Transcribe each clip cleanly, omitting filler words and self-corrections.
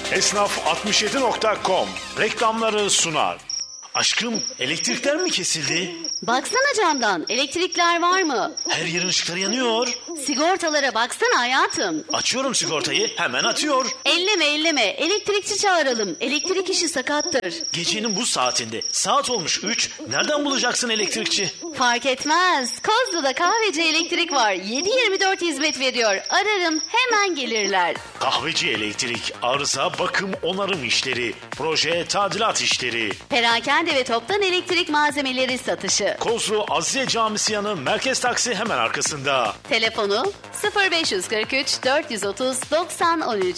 Esnaf67.com reklamları sunar. Aşkım, elektrikler mi kesildi? Baksana camdan, elektrikler var mı? Her yerin ışıkları yanıyor. Sigortalara baksana hayatım. Açıyorum sigortayı, hemen atıyor. Elleme, elektrikçi çağıralım. Elektrik işi sakattır. Gecenin bu saatinde, saat olmuş 3, nereden bulacaksın elektrikçi? Fark etmez. Kozlu'da kahveci elektrik var. 7/24 hizmet veriyor. Ararım, hemen gelirler. Kahveci elektrik, arıza, bakım, onarım işleri, proje, tadilat işleri. Perakende ve toptan elektrik malzemeleri satışı. Kozlu Azize Camisi yanı merkez taksi hemen arkasında. Telefonu 0543 430 90 13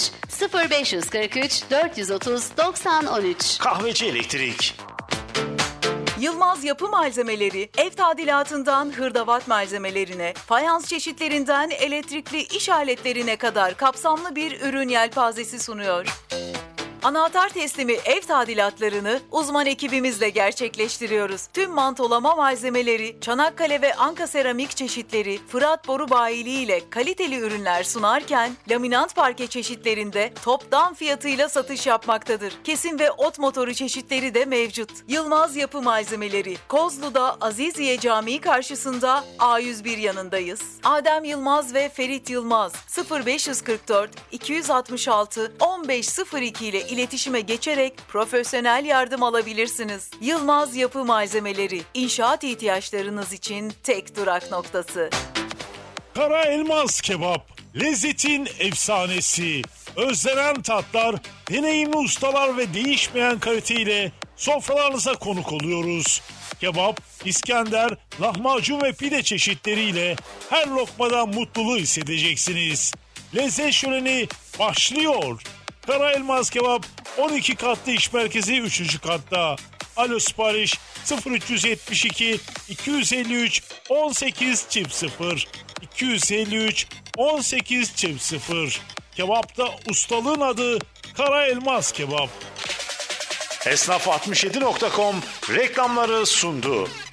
0543 430 90 13. Kahveci elektrik. Yılmaz Yapı Malzemeleri, ev tadilatından hırdavat malzemelerine, fayans çeşitlerinden elektrikli iş aletlerine kadar kapsamlı bir ürün yelpazesi sunuyor. Anahtar teslimi ev tadilatlarını uzman ekibimizle gerçekleştiriyoruz. Tüm mantolama malzemeleri, Çanakkale ve Anka seramik çeşitleri, Fırat Boru Bayiliği ile kaliteli ürünler sunarken, laminant parke çeşitlerinde toptan fiyatıyla satış yapmaktadır. Kesim ve ot motoru çeşitleri de mevcut. Yılmaz Yapı Malzemeleri, Kozlu'da Aziziye Camii karşısında A101 yanındayız. Adem Yılmaz ve Ferit Yılmaz 0544 266 1502 ile iletişime geçerek profesyonel yardım alabilirsiniz. Yılmaz Yapı Malzemeleri, inşaat ihtiyaçlarınız için tek durak noktası. Kara Elmas Kebap, lezzetin efsanesi. Özlenen tatlar, deneyimli ustalar ve değişmeyen kaliteyle sofralarınıza konuk oluyoruz. Kebap, İskender, lahmacun ve pide çeşitleriyle her lokmadan mutluluğu hissedeceksiniz. Lezzet şöleni başlıyor. Kara Elmas Kebap 12 katlı iş merkezi 3. katta. Alo sipariş 0372 253 18 0 253 18 0. Kebapta ustalığın adı Kara Elmas Kebap. Esnaf67.com reklamları sundu.